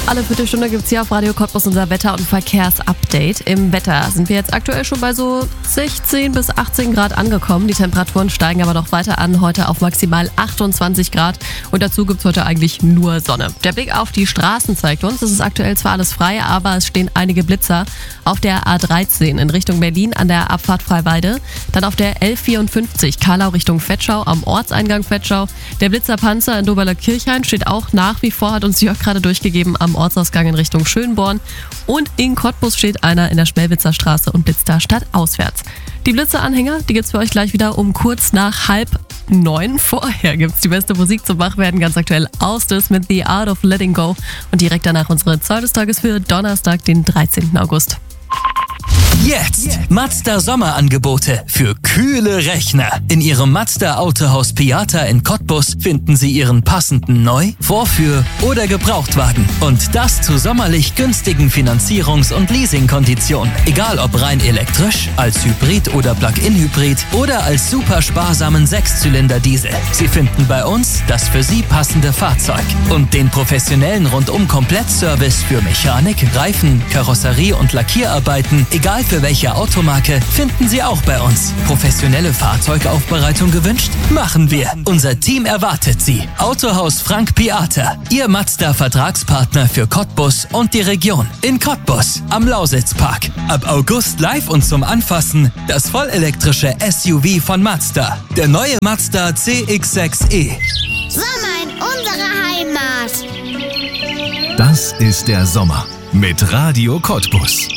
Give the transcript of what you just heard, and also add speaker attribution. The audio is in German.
Speaker 1: Alle Viertelstunde gibt es hier auf Radio Cottbus unser Wetter- und Verkehrsupdate. Im Wetter sind wir jetzt aktuell schon bei so 16 bis 18 Grad angekommen. Die Temperaturen steigen aber noch weiter an, heute auf maximal 28 Grad. Und dazu gibt es heute eigentlich nur Sonne. Der Blick auf die Straßen zeigt uns, es ist aktuell zwar alles frei, aber es stehen einige Blitzer auf der A13 in Richtung Berlin an der Abfahrt Freiweide. Dann auf der L54 Karlau Richtung Vetschau am Ortseingang Vetschau. Der Blitzerpanzer in Doberle-Kirchhain steht auch nach wie vor, hat uns Jörg gerade durchgegeben, am Ortsausgang in Richtung Schönborn. Und in Cottbus steht einer in der Schmelwitzer Straße und blitzt da stadtauswärts. Die Blitzeranhänger, die gibt's für euch gleich wieder um kurz nach 8:30. Vorher gibt's die beste Musik zum Wachwerden, ganz aktuell aus das mit The Art of Letting Go. Und direkt danach unsere Zahl des Tages für Donnerstag, den 13. August.
Speaker 2: Jetzt Mazda Sommerangebote für kühle Rechner. In Ihrem Mazda Autohaus Piata in Cottbus finden Sie Ihren passenden Neu-, Vorführ- oder Gebrauchtwagen. Und das zu sommerlich günstigen Finanzierungs- und Leasingkonditionen. Egal ob rein elektrisch, als Hybrid oder Plug-in-Hybrid oder als super sparsamen 6-Zylinder-Diesel. Sie finden bei uns das für Sie passende Fahrzeug. Und den professionellen Rundum-Komplettservice für Mechanik, Reifen, Karosserie und Lackierarbeiten, egal für welche Automarke, finden Sie auch bei uns. Professionelle Fahrzeugaufbereitung gewünscht? Machen wir. Unser Team erwartet Sie. Autohaus Frank Piata, Ihr Mazda-Vertragspartner für Cottbus und die Region. In Cottbus, am Lausitzpark. Ab August live und zum Anfassen das vollelektrische SUV von Mazda. Der neue Mazda CX-6e.
Speaker 3: Sommer in unserer Heimat.
Speaker 4: Das ist der Sommer mit Radio Cottbus.